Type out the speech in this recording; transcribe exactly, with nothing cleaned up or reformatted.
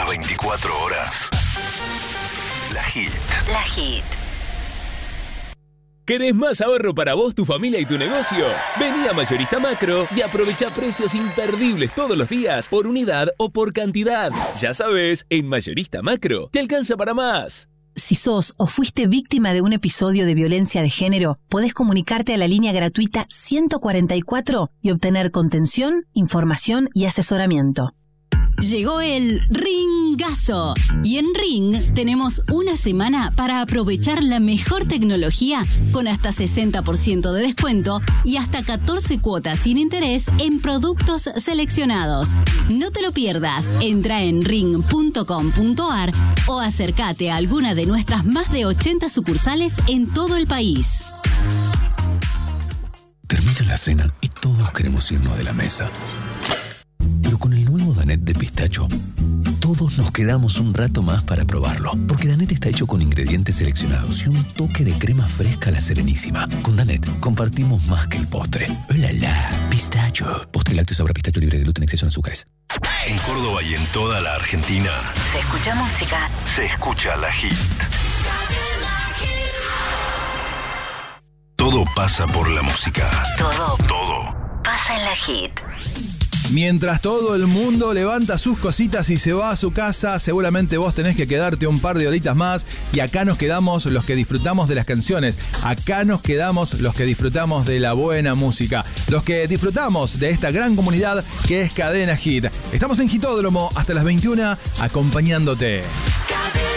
Las veinticuatro horas. La Hit. La Hit. ¿Querés más ahorro para vos, tu familia y tu negocio? Vení a Mayorista Macro y aprovecha precios imperdibles todos los días por unidad o por cantidad. Ya sabes, en Mayorista Macro te alcanza para más. Si sos o fuiste víctima de un episodio de violencia de género, podés comunicarte a la línea gratuita ciento cuarenta y cuatro y obtener contención, información y asesoramiento. Llegó el Ringazo. Y en Ring tenemos una semana para aprovechar la mejor tecnología con hasta sesenta por ciento de descuento y hasta catorce cuotas sin interés en productos seleccionados. No te lo pierdas. Entra en ring punto com punto a r o acércate a alguna de nuestras más de ochenta sucursales en todo el país. Termina la cena y todos queremos irnos de la mesa. Pero con el nuevo Danette de pistacho, todos nos quedamos un rato más para probarlo. Porque Danette está hecho con ingredientes seleccionados y un toque de crema fresca a la Serenísima. Con Danette compartimos más que el postre. ¡Oh, la, la! Pistacho. Postre lácteo sabor a pistacho libre de gluten, exceso en azúcares. En Córdoba y en toda la Argentina. Se escucha música. Se escucha La Hit. Todo pasa por la música. Todo. Todo. Pasa en La Hit. Mientras todo el mundo levanta sus cositas y se va a su casa, seguramente vos tenés que quedarte un par de horitas más y acá nos quedamos los que disfrutamos de las canciones, acá nos quedamos los que disfrutamos de la buena música, los que disfrutamos de esta gran comunidad que es Cadena Hit. Estamos en Hitódromo hasta las veintiuna acompañándote.